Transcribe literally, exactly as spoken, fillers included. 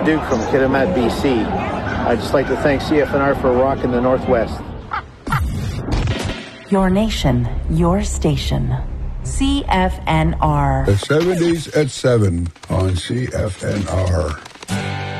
Duke from Kitimat, B C. I'd just like to thank C F N R for rocking the Northwest. Your nation, your station. C F N R. The seventies at seven on C F N R.